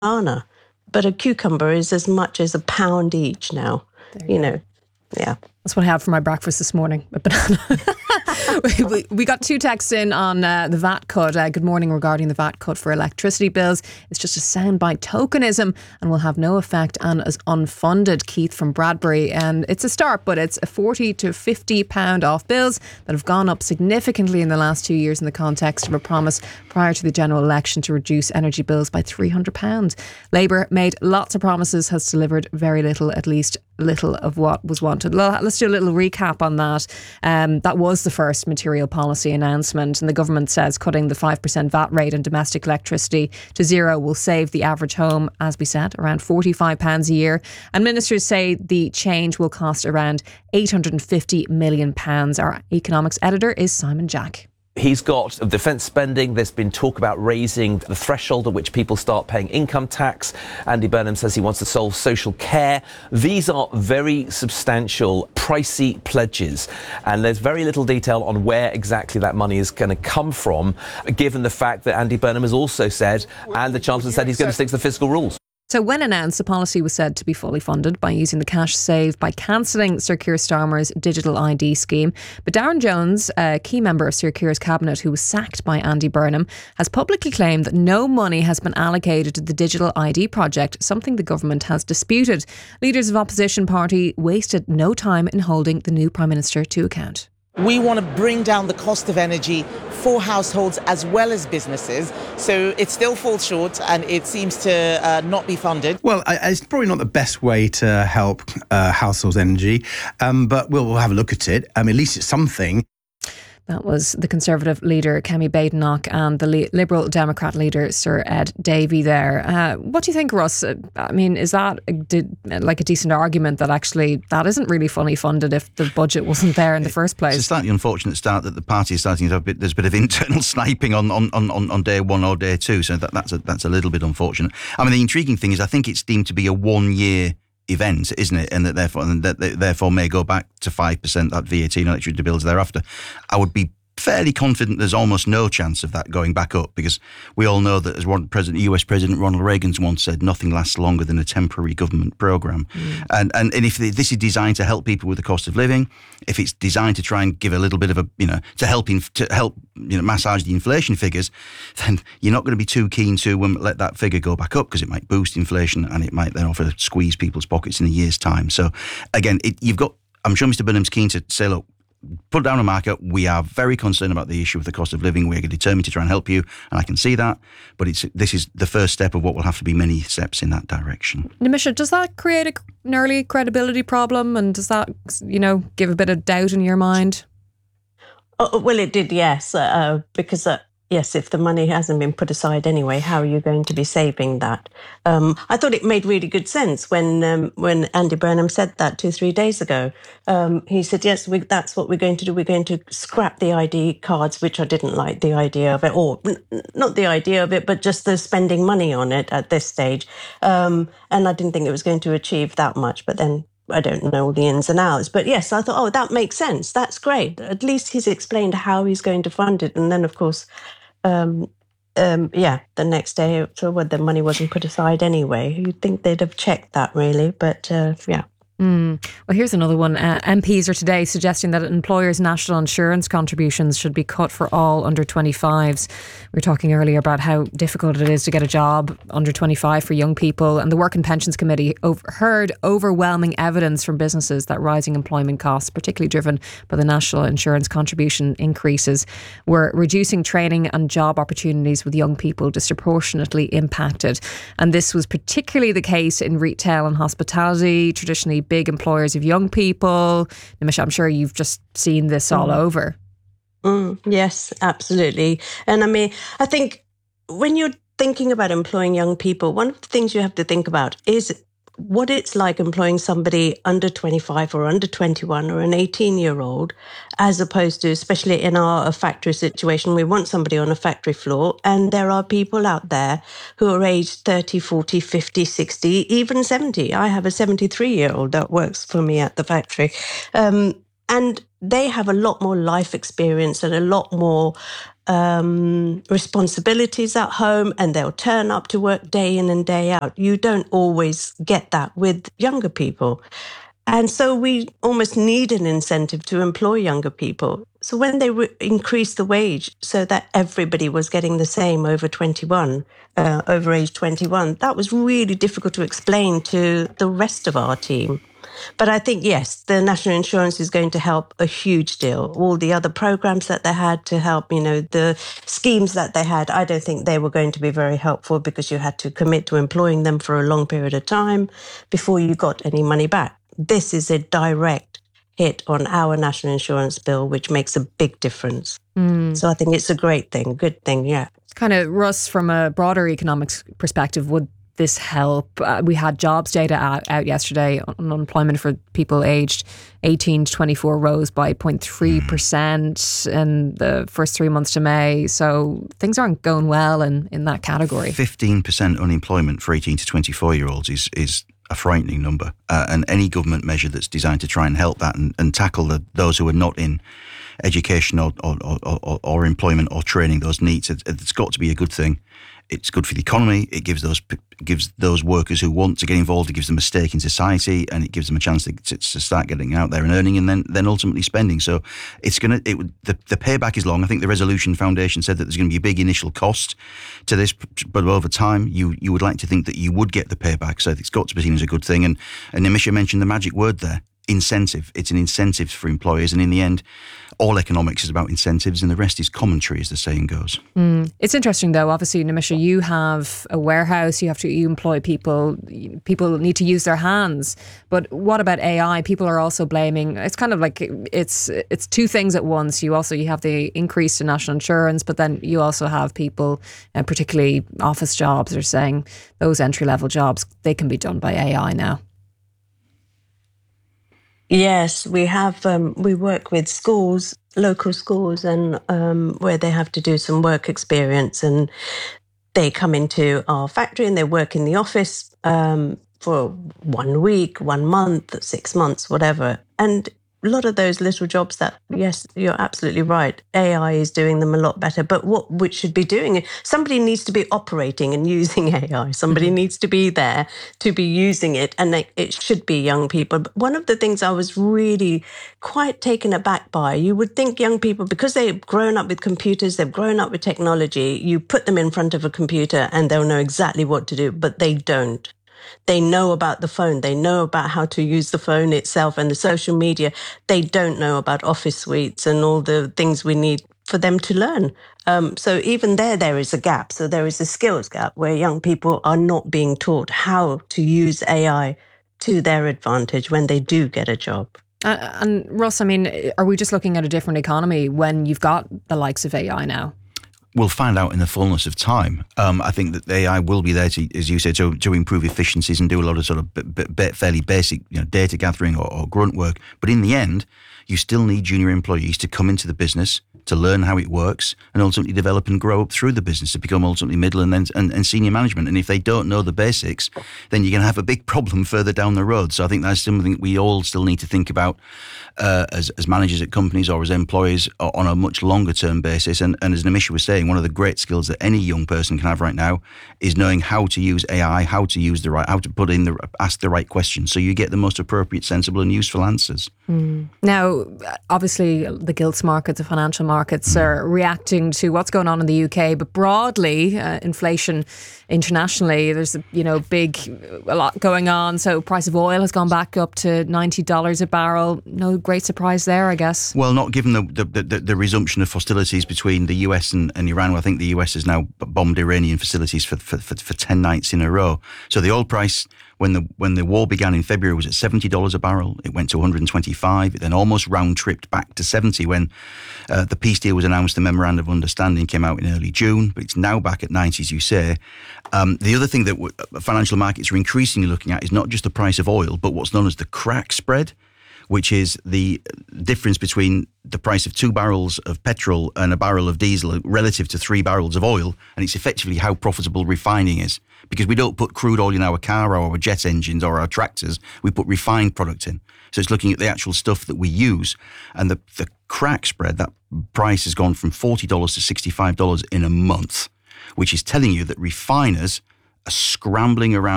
banana. But a cucumber is as much as £1 each now, you know. Yeah. That's what I had for my breakfast this morning, a banana. we got 2 texts in on the VAT cut. Good morning, regarding the VAT cut for electricity bills. It's just a soundbite tokenism and will have no effect and is unfunded. Keith from Bradbury. And it's a start, but it's a £40 to £50 off bills that have gone up significantly in the last 2 years in the context of a promise prior to the general election to reduce energy bills by £300. Labour made lots of promises, has delivered very little, at least little of what was wanted. Let's do a little recap on that. That was the first material policy announcement, and the government says cutting the 5% VAT rate on domestic electricity to zero will save the average home, as we said, around £45 a year. And ministers say the change will cost around £850 million. Our economics editor is Simon Jack. He's got defence spending. There's been talk about raising the threshold at which people start paying income tax. Andy Burnham says he wants to solve social care. These are very substantial, pricey pledges. And there's very little detail on where exactly that money is going to come from, given the fact that Andy Burnham has also said, and the Chancellor said, he's going to stick to the fiscal rules. So when announced, the policy was said to be fully funded by using the cash saved by cancelling Sir Keir Starmer's digital ID scheme. But Darren Jones, a key member of Sir Keir's cabinet who was sacked by Andy Burnham, has publicly claimed that no money has been allocated to the digital ID project, something the government has disputed. Leaders of opposition party wasted no time in holding the new Prime Minister to account. We want to bring down the cost of energy for households as well as businesses. So it still falls short and it seems to not be funded. Well, it's probably not the best way to help households' energy, but we'll have a look at it. At least it's something. That was the Conservative leader, Kemi Badenoch, and the Liberal Democrat leader, Sir Ed Davey there. What do you think, Russ? Is that a decent argument that actually that isn't really fully funded if the budget wasn't there in the first place? It's a slightly unfortunate start that the party is starting to have there's a bit of internal sniping on day one or day two, so that's a little bit unfortunate. The intriguing thing is I think it's deemed to be a 1 year event, isn't it? And that therefore may go back to 5% that VAT and electricity bills thereafter. I would be fairly confident there's almost no chance of that going back up, because we all know that, as US President Ronald Reagan once said, nothing lasts longer than a temporary government programme. And if this is designed to help people with the cost of living, if it's designed to try and give a little bit of a, to help massage the inflation figures, then you're not going to be too keen to let that figure go back up, because it might boost inflation and it might then offer squeeze people's pockets in a year's time. So again, I'm sure Mr Burnham's keen to say, look, put down a marker. We are very concerned about the issue of the cost of living. We're determined to try and help you, and I can see that. But this is the first step of what will have to be many steps in that direction. Nimisha, does that create an early credibility problem, and does that, give a bit of doubt in your mind? Oh, well, it did, yes, because yes, if the money hasn't been put aside anyway, how are you going to be saving that? I thought it made really good sense when Andy Burnham said that 2-3 days ago. He said, yes, that's what we're going to do. We're going to scrap the ID cards, which I didn't like the idea of it, or not the idea of it, but just the spending money on it at this stage. And I didn't think it was going to achieve that much, but then I don't know all the ins and outs. But yes, I thought, that makes sense. That's great. At least he's explained how he's going to fund it. And then, of course, the next day, the money wasn't put aside anyway. You'd think they'd have checked that, really, but yeah. Well, here's another one. MPs are today suggesting that employers' national insurance contributions should be cut for all under 25s. We were talking earlier about how difficult it is to get a job under 25 for young people, and the Work and Pensions Committee heard overwhelming evidence from businesses that rising employment costs, particularly driven by the national insurance contribution increases, were reducing training and job opportunities with young people disproportionately impacted. And this was particularly the case in retail and hospitality, traditionally big employers of young people. Nimisha, I'm sure you've just seen this all over. Yes, absolutely. And I think when you're thinking about employing young people, one of the things you have to think about is what it's like employing somebody under 25 or under 21 or an 18-year-old, as opposed to, especially in a factory situation, we want somebody on a factory floor, and there are people out there who are aged 30, 40, 50, 60, even 70. I have a 73-year-old that works for me at the factory. And they have a lot more life experience and a lot more responsibilities at home, and they'll turn up to work day in and day out. You don't always get that with younger people. And so we almost need an incentive to employ younger people. So when they increased the wage so that everybody was getting the same over age 21, that was really difficult to explain to the rest of our team. But I think, yes, the national insurance is going to help a huge deal. All the other programs that they had to help, the schemes that they had, I don't think they were going to be very helpful because you had to commit to employing them for a long period of time before you got any money back. This is a direct hit on our national insurance bill, which makes a big difference. So I think it's a great thing, good thing, yeah. Kind of, Russ, from a broader economics perspective, would this help? We had jobs data out yesterday. Unemployment for people aged 18 to 24 rose by 0.3% in the first 3 months to May. So things aren't going well in that category. 15% unemployment for 18 to 24-year-olds is a frightening number. And any government measure that's designed to try and help that and tackle those who are not in education or employment or training those needs, it's got to be a good thing. It's good for the economy. It gives those workers who want to get involved, it gives them a stake in society, and it gives them a chance to start getting out there and earning, and then ultimately spending. So the payback is long. I think the Resolution Foundation said that there's going to be a big initial cost to this, but over time you would like to think that you would get the payback. So it's got to be seen as a good thing. And Nimisha mentioned the magic word there. Incentive. It's an incentive for employers, and in the end, all economics is about incentives, and the rest is commentary, as the saying goes. It's interesting, though. Obviously, Nimisha, you have a warehouse. You employ people. People need to use their hands. But what about AI? People are also blaming. It's kind of like it's two things at once. You have the increase in national insurance, but then you also have people, particularly office jobs, are saying those entry level jobs, they can be done by AI now. Yes, we have. We work with schools, local schools, and where they have to do some work experience, and they come into our factory and they work in the office for 1 week, 1 month, 6 months, whatever. And a lot of those little jobs that, yes, you're absolutely right, AI is doing them a lot better. But what we should be doing, somebody needs to be operating and using AI. Somebody needs to be there to be using it, and it should be young people. But one of the things I was really quite taken aback by, you would think young people, because they've grown up with computers, they've grown up with technology, you put them in front of a computer and they'll know exactly what to do, but they don't. They know about the phone. They know about how to use the phone itself and the social media. They don't know about office suites and all the things we need for them to learn. So even there is a gap. So there is a skills gap where young people are not being taught how to use AI to their advantage when they do get a job. And Russ, I mean, are we just looking at a different economy when you've got the likes of AI now? We'll find out in the fullness of time. I think that AI will be there to, as you said, to improve efficiencies and do a lot of sort of fairly basic, data gathering or grunt work. But in the end, you still need junior employees to come into the business, to learn how it works, and ultimately develop and grow up through the business to become ultimately middle and then and senior management. And if they don't know the basics, then you're going to have a big problem further down the road. So I think that's something we all still need to think about as managers at companies or as employees on a much longer term basis. And as Nimisha was saying, one of the great skills that any young person can have right now is knowing how to use AI, how to ask the right questions, so you get the most appropriate, sensible, and useful answers. Now, obviously, the gilts markets, the financial markets are reacting to what's going on in the UK, but broadly, inflation internationally, there's a lot going on. So price of oil has gone back up to $90 a barrel. No great surprise there, I guess. Well, not given the resumption of hostilities between the US and Iran. I think the US has now bombed Iranian facilities for 10 nights in a row. So the oil price, when the war began in February, was at $70 a barrel. It went to 125. It then almost round-tripped back to 70 when the peace deal was announced. The Memorandum of Understanding came out in early June, but it's now back at 90, as you say. The other thing that financial markets are increasingly looking at is not just the price of oil, but what's known as the crack spread, which is the difference between the price of 2 barrels of petrol and a barrel of diesel relative to 3 barrels of oil. And it's effectively how profitable refining is. because we don't put crude oil in our car or our jet engines or our tractors. We put refined product in. So it's looking at the actual stuff that we use. And the crack spread, that price has gone from $40 to $65 in a month, which is telling you that refiners are scrambling around